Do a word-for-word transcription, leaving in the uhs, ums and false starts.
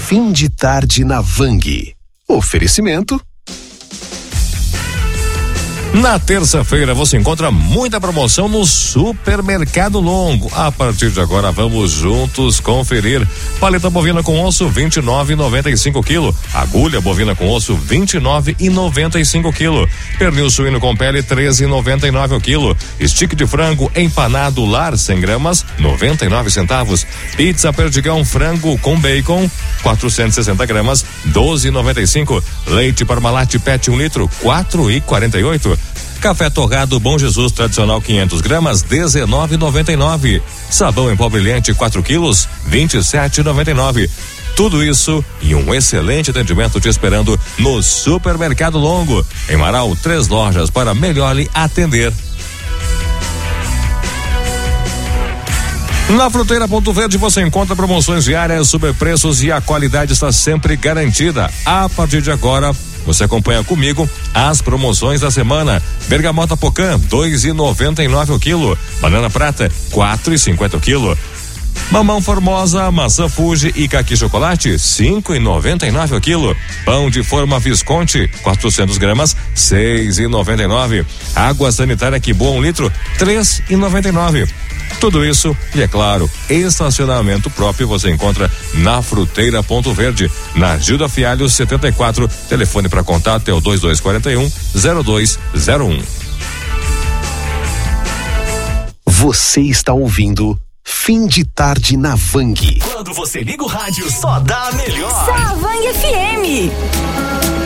Fim de tarde na Vang. Oferecimento. Na terça-feira você encontra muita promoção no Supermercado Longo. A partir de agora vamos juntos conferir. Paleta bovina com osso vinte e nove e noventa e cinco quilo. Agulha bovina com osso vinte e nove e noventa e cinco quilo. Pernil suíno com pele treze e noventa e nove o quilo. Stick de frango empanado lar cem gramas noventa e nove centavos. Pizza perdigão frango com bacon quatrocentos e sessenta gramas doze e noventa e cinco. Leite Parmalat Pet um litro quatro e quarenta e oito. Café torrado Bom Jesus tradicional quinhentos gramas dezenove e noventa e nove. Sabão em pó brilhante quatro quilos vinte e sete e noventa e nove. Tudo isso e um excelente atendimento te esperando no Supermercado Longo. Em Marau, três lojas para melhor lhe atender. Na Fruteira Ponto Verde você encontra promoções diárias, superpreços e a qualidade está sempre garantida. A partir de agora, você acompanha comigo as promoções da semana. Bergamota Pocã, dois e noventa e nove o quilo. Banana Prata, quatro e cinquenta o quilo. Mamão Formosa, maçã Fuji e caqui chocolate, cinco e noventa e nove o quilo. Pão de forma Visconti, quatrocentos gramas, seis e noventa e nove. Água sanitária Que Boa um litro, três e noventa e nove. Tudo isso e, é claro, estacionamento próprio você encontra na Fruteira Ponto Verde, na Gilda Fialho setenta e quatro. Telefone para contato é o dois dois quatro um zero dois zero um. Você está ouvindo Fim de Tarde na Vang. Quando você liga o rádio, só dá a melhor. Só a Vang F M.